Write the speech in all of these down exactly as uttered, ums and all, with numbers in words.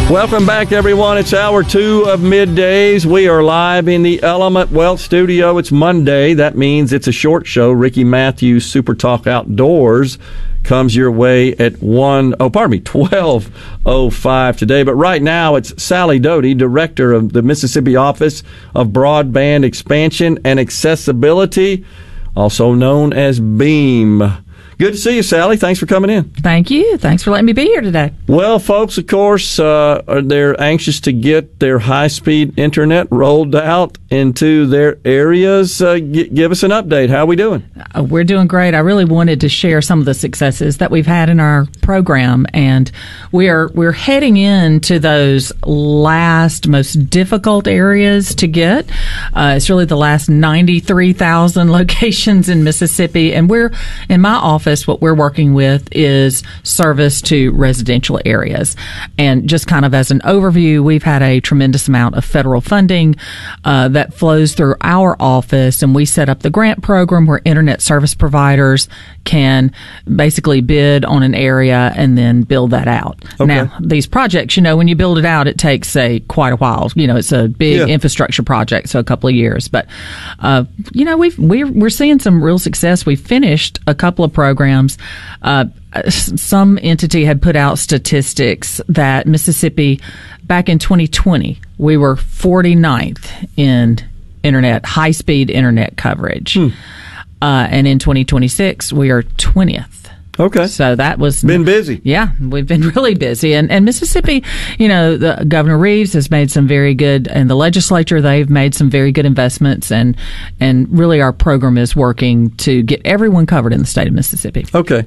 Welcome back, everyone. It's hour two of Middays. We are live in the Element Wealth Studio. It's Monday. That means it's a short show. Ricky Matthews, Super Talk Outdoors, comes your way at one, oh, pardon me, twelve oh five today. But right now, it's Sally Doty, Director of the Mississippi Office of Broadband Expansion and Accessibility, also known as BEAM. Good to see you, Sally. Thanks for coming in. Thank you. Thanks for letting me be here today. Well, folks, of course, uh, are they're anxious to get their high-speed internet rolled out into their areas. Uh, g- give us an update. How are we doing? Uh, we're doing great. I really wanted to share some of the successes that we've had in our program, and we're we're heading into those last, most difficult areas to get. Uh, it's really the last ninety-three thousand locations in Mississippi, and we're in my office. What we're working with is service to residential areas. And just kind of as an overview, we've had a tremendous amount of federal funding uh, that flows through our office, and we set up the grant program where internet service providers can basically bid on an area and then build that out. Okay. Now, these projects, you know, when you build it out, it takes, say, quite a while. You know, it's a big yeah. infrastructure project, so a couple of years. But, uh, you know, we've, we're, we're seeing some real success. We finished a couple of programs. Uh, some entity had put out statistics that Mississippi, back in twenty twenty, we were forty-ninth in internet, high-speed internet coverage. Hmm. Uh, and in twenty twenty-six, we are twentieth. Okay. So that was... Been busy. Yeah, we've been really busy. And, and Mississippi, you know, the, Governor Reeves has made some very good, and the legislature, they've made some very good investments, and and really our program is working to get everyone covered in the state of Mississippi. Okay.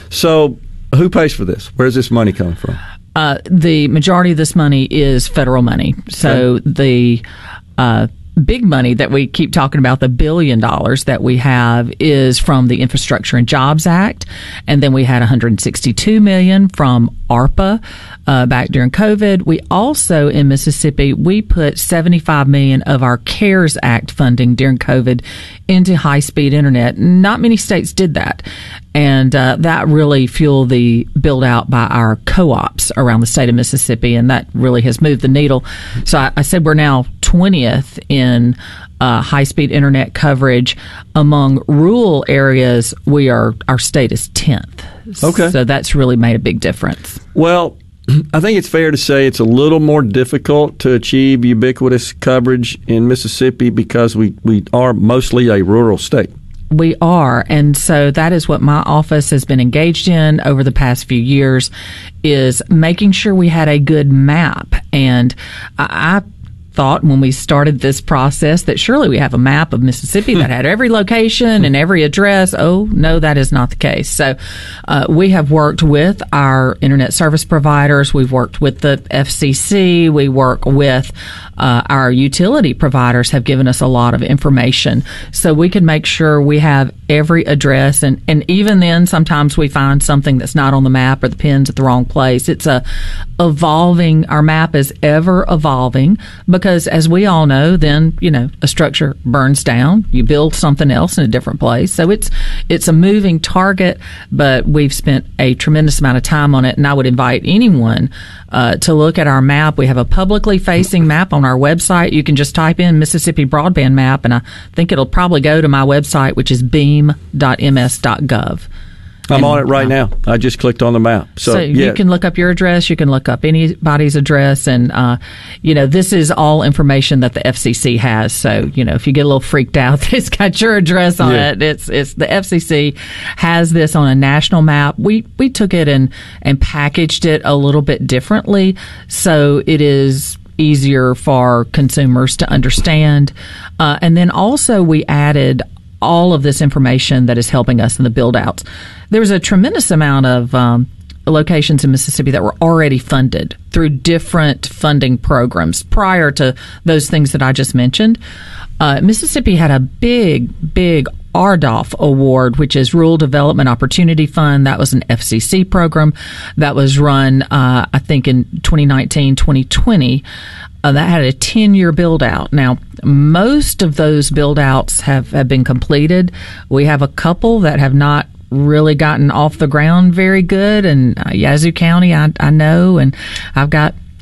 So who pays for this? Where's this money coming from? Uh, the majority of this money is federal money. So okay. the... Uh, big money that we keep talking about, the billion dollars that we have, is from the Infrastructure and Jobs Act. And then we had one hundred sixty-two million dollars from ARPA uh, back during COVID. We also, in Mississippi, we put seventy-five million dollars of our CARES Act funding during COVID into high-speed internet. Not many states did that. And uh, that really fueled the build-out by our co-ops around the state of Mississippi, and that really has moved the needle. So I, I said we're now twentieth in uh, high-speed internet coverage. Among rural areas, we are our state is tenth. Okay. So that's really made a big difference. Well, I think it's fair to say it's a little more difficult to achieve ubiquitous coverage in Mississippi because we, we are mostly a rural state. We are, and so that is what my office has been engaged in over the past few years, is making sure we had a good map. And I, I thought when we started this process that surely we have a map of Mississippi that had every location and every address. Oh, no, that is not the case. So uh, we have worked with our internet service providers. We've worked with the F C C. We work with uh, our utility providers have given us a lot of information so we can make sure we have every address. And, and even then, sometimes we find something that's not on the map or the pin's at the wrong place. It's a evolving. Our map is ever evolving because Because as we all know, then, you know, a structure burns down. You build something else in a different place. So it's it's a moving target, but we've spent a tremendous amount of time on it. And I would invite anyone uh, to look at our map. We have a publicly facing map on our website. You can just type in Mississippi Broadband Map, and I think it'll probably go to my website, which is beam dot m s dot gov. I'm and, on it right uh, now. I just clicked on the map. So, so yeah. You can look up your address. You can look up anybody's address. And, uh, you know, this is all information that the F C C has. So, you know, if you get a little freaked out, it's got your address on yeah. it. It's, it's the F C C has this on a national map. We, we took it and, and packaged it a little bit differently. So it is easier for consumers to understand. Uh, and then also we added all of this information that is helping us in the build-outs. There was a tremendous amount of um, locations in Mississippi that were already funded through different funding programs prior to those things that I just mentioned. Uh, Mississippi had a big, big R D O F award, which is Rural Development Opportunity Fund. That was an F C C program that was run, uh, I think, in twenty nineteen, twenty twenty. Uh, that had a ten-year build-out. Now, most of those build-outs have, have been completed. We have a couple that have not really gotten off the ground very good. And uh, Yazoo County, I, I know, and I've got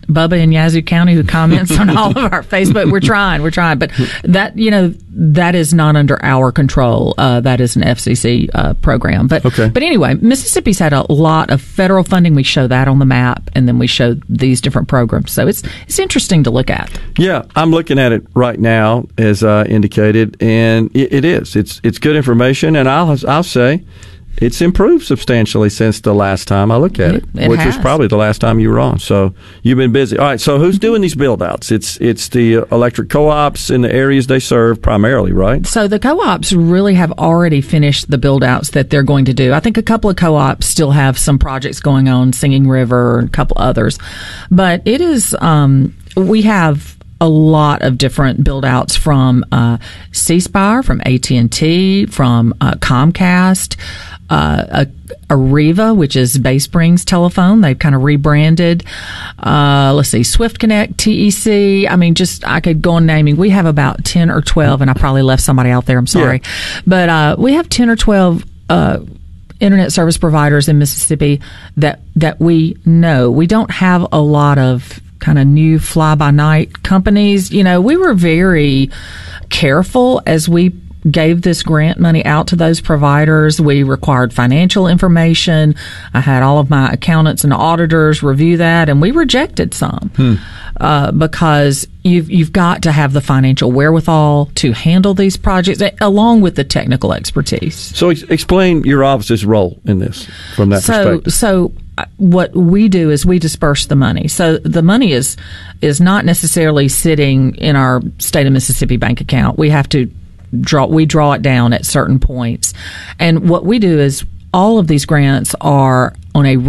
Bubba in Yazoo County who comments on all of our Facebook. We're trying, we're trying, but that you know that is not under our control. Uh, that is an F C C uh, program. But okay. but anyway, Mississippi's had a lot of federal funding. We show that on the map, and then we show these different programs. So it's it's interesting to look at. Yeah, I'm looking at it right now, as I indicated, and it, it is. It's it's good information, and I'll I'll say. It's improved substantially since the last time I looked at it, it, it which has. was probably the last time you were on. So you've been busy. All right, so who's doing these build-outs? It's it's the electric co-ops in the areas they serve primarily, right? So the co-ops really have already finished the build-outs that they're going to do. I think a couple of co-ops still have some projects going on, Singing River and a couple others. But it is, um, we have a lot of different build-outs from uh, C Spire, from A T and T, from uh, Comcast, Uh, Arriva, which is Bay Springs Telephone. They've kind of rebranded. Uh, let's see, Swift Connect, T E C. I mean, just I could go on naming. We have about ten or twelve, and I probably left somebody out there. I'm sorry. Yeah. But uh, we have ten or twelve uh, internet service providers in Mississippi that, that we know. We don't have a lot of kind of new fly-by-night companies. You know, we were very careful as we gave this grant money out to those providers. We required financial information. I had all of my accountants and auditors review that, and we rejected some hmm. uh, because you've you've got to have the financial wherewithal to handle these projects, along with the technical expertise. So, ex- explain your office's role in this from that so, perspective. So, what we do is we disperse the money. So the money is is not necessarily sitting in our state of Mississippi bank account. We have to draw we draw it down at certain points. And what we do is all of these grants are on a